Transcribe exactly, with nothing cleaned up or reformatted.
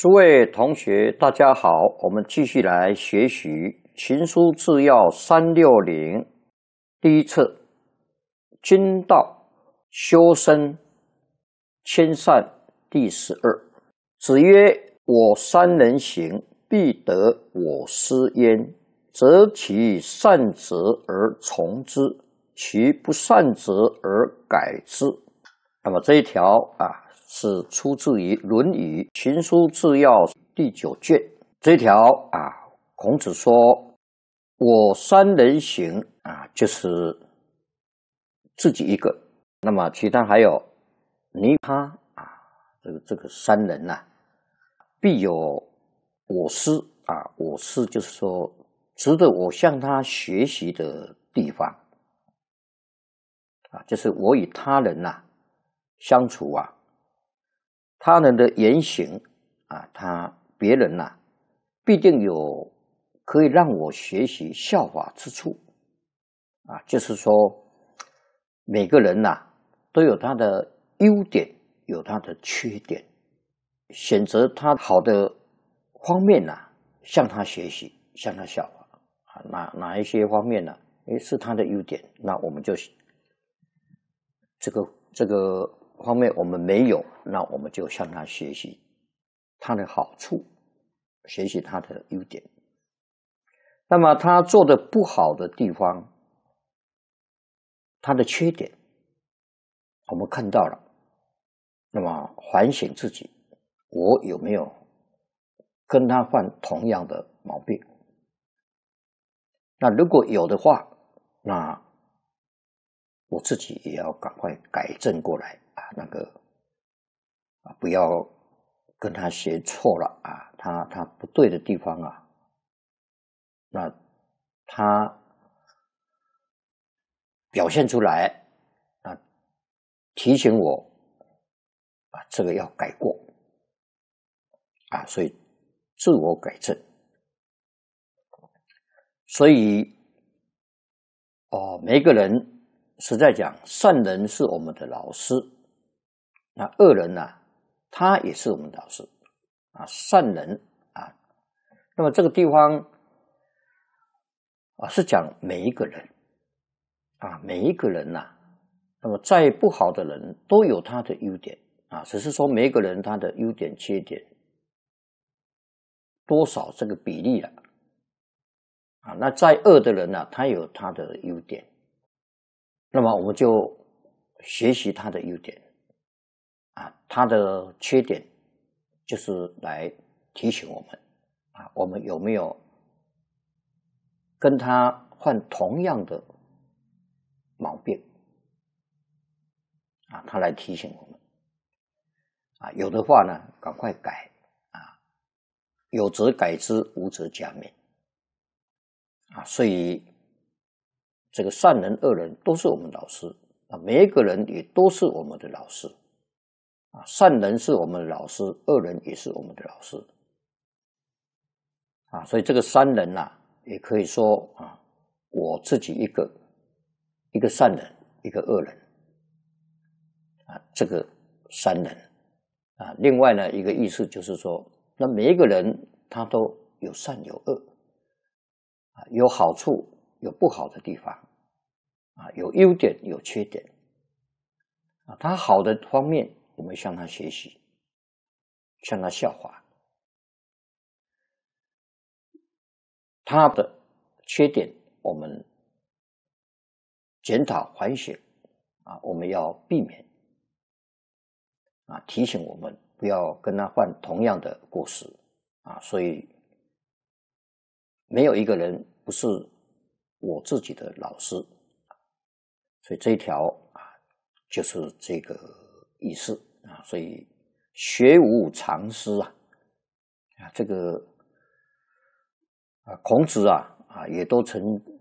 诸位同学，大家好，我们继续来学习《秦书治要》三六零第一册，君道修身谦善第十二。子曰：“我三人行，必得我师焉。择其善则而从之，其不善则而改之。”那么这一条啊，是出自于《论语·秦书治要》第九卷。这一条啊，孔子说：“我三人行啊，就是自己一个。那么其他还有你他啊，这个这个三人呐、啊，必有我师啊。我师就是说，值得我向他学习的地方啊，就是我与他人呐、啊、相处啊。”他人的言行啊，他别人呐、啊，必定有可以让我学习效法之处啊。就是说，每个人呐、啊，都有他的优点，有他的缺点，选择他好的方面呐、啊，向他学习，向他效法啊。哪哪一些方面呢、啊？诶，是他的优点，那我们就这个这个。方面我们没有，那我们就向他学习他的好处，学习他的优点。那么他做的不好的地方，他的缺点，我们看到了，那么反省自己，我有没有跟他犯同样的毛病？那如果有的话，那我自己也要赶快改正过来啊，那个啊，不要跟他学错了啊，他他不对的地方啊，那他表现出来啊，提醒我啊，这个要改过啊，所以自我改正。所以哦，每一个人。实在讲，善人是我们的老师，那恶人呢、啊，他也是我们的老师啊。善人啊，那么这个地方啊，是讲每一个人啊，每一个人呐、啊，那么再不好的人都有他的优点啊，只是说每一个人他的优点缺点多少这个比例了啊。那再恶的人呢、啊，他有他的优点。那么我们就学习他的优点啊，他的缺点就是来提醒我们啊，我们有没有跟他犯同样的毛病啊？他来提醒我们啊，有的话呢，赶快改啊，有则改之，无则加勉啊。所以这个善人恶人都是我们老师啊，每一个人也都是我们的老师啊。善人是我们的老师，恶人也是我们的老师啊。所以这个三人呐、啊，也可以说啊，我自己一个一个善人，一个恶人啊，这个三人啊。另外呢，一个意思就是说，那每一个人他都有善有恶啊，有好处。有不好的地方啊，有优点有缺点啊。他好的方面，我们向他学习，向他效法；他的缺点，我们检讨反省啊，我们要避免啊，提醒我们不要跟他犯同样的过失啊。所以，没有一个人不是我自己的老师，所以这一条啊，就是这个意思啊。所以学无常师啊，啊，这个啊，孔子啊啊，也都曾